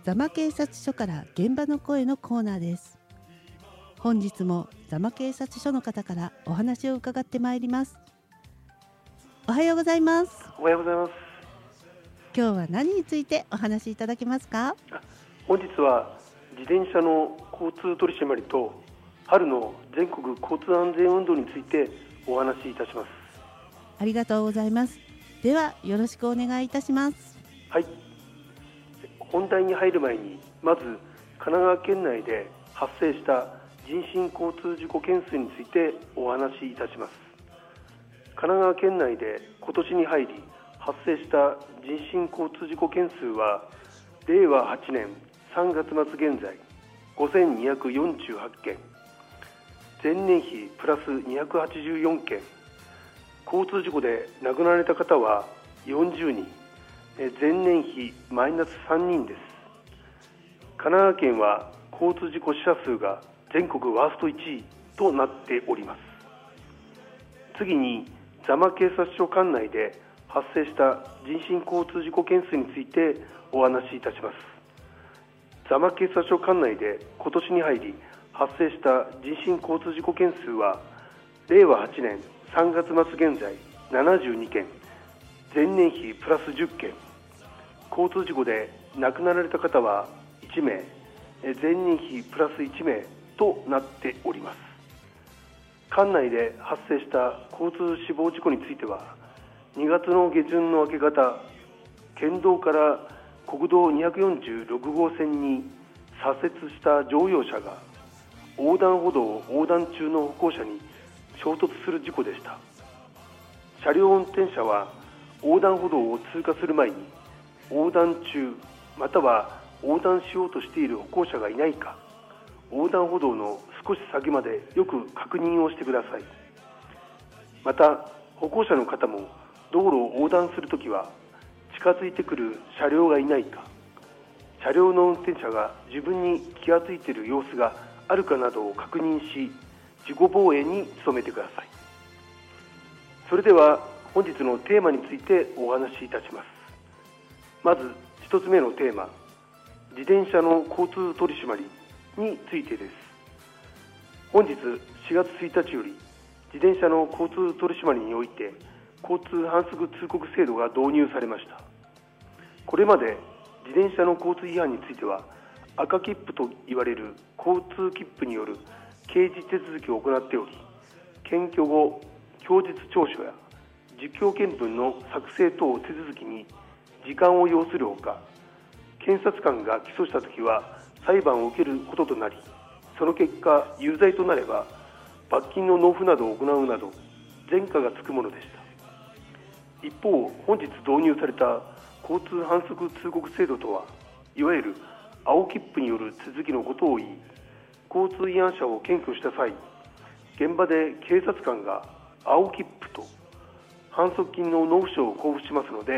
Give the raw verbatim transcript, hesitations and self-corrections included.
座間警察署から現場の声のコーナーです。本日も座間警察署の方からお話を伺ってまいります。おはようございます。 おはようございます。 今日は何についてお話しいただけますか？ 本日は自転車の交通取り締まりと春の全国交通安全運動についてお話しいたします。 ありがとうございます。ではよろしくお願いいたします。 はい。本題に入る前にまず神奈川県内で発生した人身交通事故件数についてお話しいたします。神奈川県内で今年に入り発生した人身交通事故件数はれいわはちねんさんがつ末現在ごせんにひゃくよんじゅうはちけん、前年比プラスにひゃくはちじゅうよんけん、交通事故で亡くなられた方はよんじゅうにん、前年比マイナスさんにんです。神奈川県は交通事故死者数が全国ワーストいちいとなっております。次に座間警察署管内で発生した人身交通事故件数についてお話しいたします。座間警察署管内で今年に入り発生した人身交通事故件数はれいわはちねんさんがつ末現在ななじゅうにけん、前年比プラスじゅっけん、交通事故で亡くなられた方はいちめい、前年比プラスいちめいとなっております。管内で発生した交通死亡事故についてはにがつの下旬の明け方、県道から国道にひゃくよんじゅうろくごうせんに左折した乗用車が横断歩道を横断中の歩行者に衝突する事故でした。車両運転者は横断歩道を通過する前に横断中または横断しようとしている歩行者がいないか、横断歩道の少し先までよく確認をしてください。また歩行者の方も道路を横断するときは近づいてくる車両がいないか、車両の運転者が自分に気がついている様子があるかなどを確認し自己防衛に努めてください。それでは本日のテーマについてお話しいたします。まず一つ目のテーマ、自転車の交通取り締まりについてです。本日しがつついたちより自転車の交通取り締まりにおいて交通反則通告制度が導入されました。これまで自転車の交通違反については赤切符といわれる交通切符による刑事手続きを行っており、検挙後供述調書や実況見分の作成等手続きに時間を要するほか、検察官が起訴したときは裁判を受けることとなり、その結果有罪となれば罰金の納付などを行うなど前科がつくものでした。一方、本日導入された交通反則通告制度とはいわゆる青切符による続きのことを言い、交通違反者を検挙した際、現場で警察官が青切符と反則金の納付書を交付しますので、